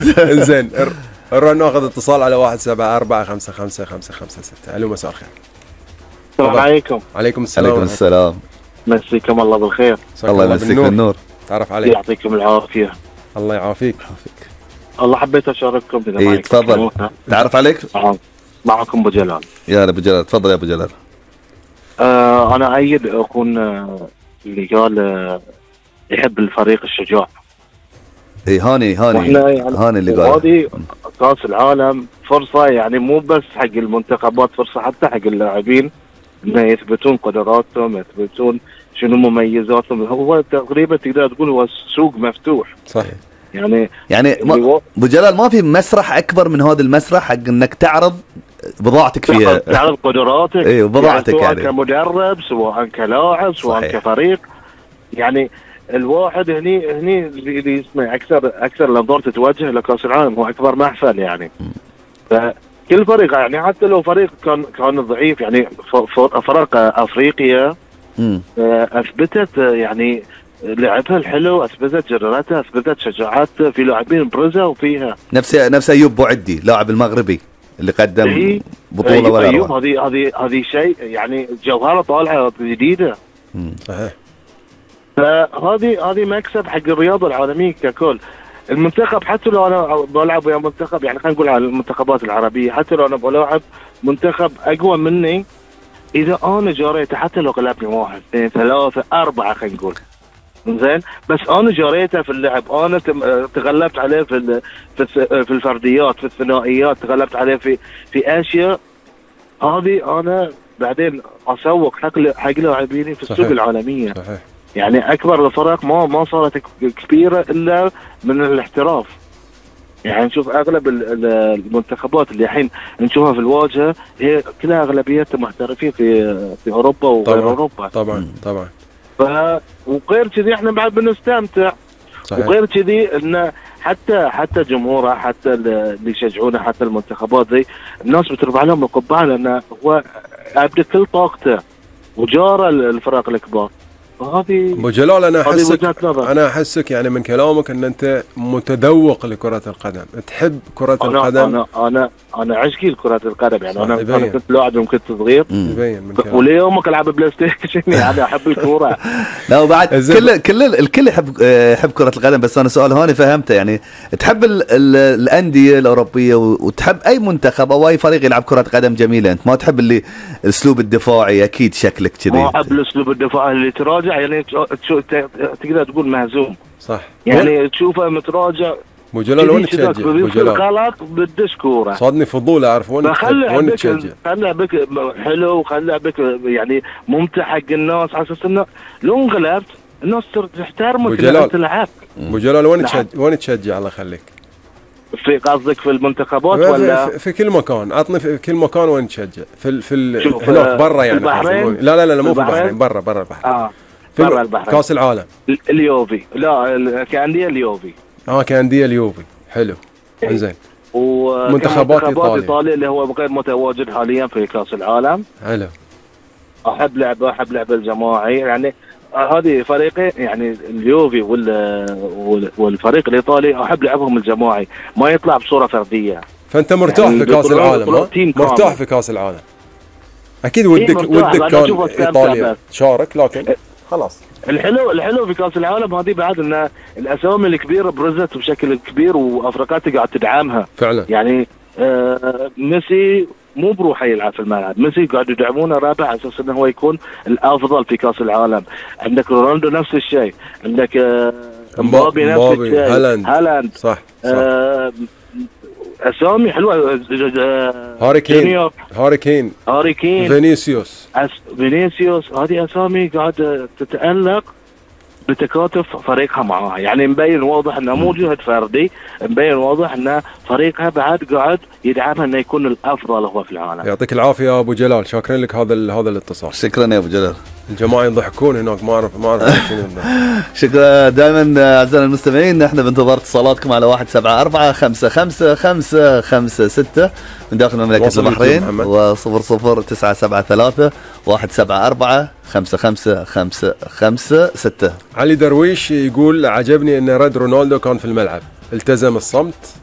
انزين نروح ناخذ اتصال على 174-55-556. الو مساء الخير. السلام عليكم. عليكم السلام. عليكم السلام. مسيكم الله بالخير. الله يمسيك بالنور. تعرف عليك. يعطيكم العافيه. الله يعافيك. الله حبيت اشارككم اذا اي تفضل. تعرف عليك؟ معكم ابو جلال. يا ابو جلال تفضل يا ابو جلال. انا ايد اخونا اللي قال يحب الفريق الشجاع. اي هاني هاني اللي قال هذه كاس العالم فرصه، يعني مو بس حق المنتخبات، فرصه حتى حق اللاعبين انه يثبتون قدراتهم، يثبتون شنو مميزاتهم. هو تقريبا تقدر تقول هو سوق مفتوح. صحيح. يعني ابو جلال ما في مسرح اكبر من هذا المسرح حق انك تعرض بضاعتك فيها، تعرض قدراتك. اي بضاعتك سواء يعني كمدرب، سواء كلاعب، سواء صحيح. كفريق. يعني الواحد هني اللي يسمع اكثر الانظار تتوجه لكاس العالم، هو اكبر محفل يعني. فكل فريق يعني حتى لو فريق كان ضعيف، يعني فرق افريقيا اثبتت يعني لعبها الحلو، اثبتت جرأتها، اثبتت شجاعتها في لاعبين برزوا فيها. نفس ايوب بوعدي لاعب المغربي اللي قدم بطوله ولا ايوب. هذه شيء يعني جوهره طالعه جديده. صحيح. فهذه مكسب حق الرياضه العالميه ككل. المنتخب حتى لو انا بلعب ويا منتخب، يعني خلينا نقول على المنتخبات العربيه، حتى لو انا بلاعب منتخب اقوى مني، اذا انا جاريته حتى لو غلبني 1 2 3 4 خلينا نقول زين، بس انا جاريته في اللعب، انا تغلبت عليه في الفرديات، في الثنائيات، تغلبت عليه في اشياء، هذه انا بعدين اسوق حق لاعبيني في السوق العالميه. صحيح. يعني اكبر الفرق ما صارت كبيره الا من الاحتراف. يعني نشوف اغلب المنتخبات اللي الحين نشوفها في الواجهه هي كلها اغلبيتها محترفين في اوروبا وغير اوروبا. طبعا. وغير كذي احنا بعد بنستمتع. صحيح. وغير كذي ان حتى جمهوره، حتى اللي يشجعونه، حتى المنتخبات ذي، الناس بترفع لهم القبعه لانه هو ابدا كل طاقته وجاره الفرق الكبار. هذه ابو جلال انا احسك يعني من كلامك ان انت متذوق لكرة القدم، تحب كرة القدم. انا عشقي لكرة القدم، يعني انا كنت لاعب يوم كنت صغير، يبين من كلامك. وليومك العب بلاي ستيشن. يعني احب الكورة. لا وبعد الكل يحب كرة القدم، بس انا سؤال هوني فهمته، يعني تحب الاندية الاوروبية وتحب اي منتخب او اي فريق يلعب كرة قدم جميلة، انت ما تحب اللي الاسلوب الدفاعي؟ اكيد شكلك كذي. ما احب الاسلوب الدفاعي اللي تراجع، يعني تقدر تقول مهزوم. صح. يعني تشوفه متراجع. ابو جلال وين تشجع؟ ابو جلال غلط بدش كوره. صادني فضول اعرف وين تشجع. خلي لعبك حلو، وخلي لعبك يعني ممتع حق الناس، على اساس انه لو انغلبت الناس تحترمك انك تلعب. ابو جلال وين تشجع الله يخليك؟ في قصدك في المنتخبات ولا في كل مكان؟ عطني في كل مكان وين تشجع؟ في هناك برا يعني. لا مو في البحرين، برا البحر. برا البحرين. كاس العالم اليوفي. لا كأندية اليوفي. كأندية اليوفي. حلو. انزين. ومنتخبات ايطاليا اللي هو غير متواجد حاليا في كاس العالم. حلو. احب لعب الجماعي، يعني هذه فريقين، يعني اليوفي والفريق الايطالي احب لعبهم الجماعي، ما يطلع بصوره فرديه. فانت مرتاح يعني في كاس العالم؟ مرتاح في كاس العالم اكيد. ودك كان ايطاليا تشارك، لكن خلاص. الحلو في كاس العالم هذه بعد ان الاسامي الكبيره برزت بشكل كبير، وافريقيا قاعد تدعمها فعلا. يعني ميسي مو بروحه يلعب في الملعب، ميسي قاعد يدعمونه رابع على اساس انه هو يكون الافضل في كاس العالم. عندك رونالدو نفس الشيء، عندك مبابي نفس الشيء، هالاند صح. اسامي حلوه. هاري كين فينيسيوس، هذه اسامي قاعده تتألق بتكاتف فريقها معاها. يعني مبين واضح انه مو جهد فردي، مبين واضح ان فريقها بعد قاعد يدعمها انه يكون الافضل هو في العالم. يعطيك العافيه يا ابو جلال، شاكرين لك هذا الاتصال. شكرا يا ابو جلال. الجماعه يضحكون هناك، ما اعرف شنو. شكرا. دائما اعزائنا المستمعين احنا بانتظار اتصالاتكم على 174-55-556 من داخل مملكه البحرين، و00973 174-55-556. علي درويش يقول عجبني ان رد رونالدو كان في الملعب، التزم الصمت